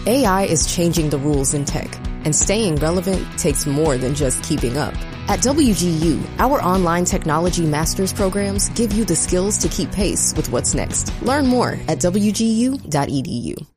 AI is changing the rules in tech, and staying relevant takes more than just keeping up. At WGU, our online technology master's programs give you the skills to keep pace with what's next. Learn more at wgu.edu.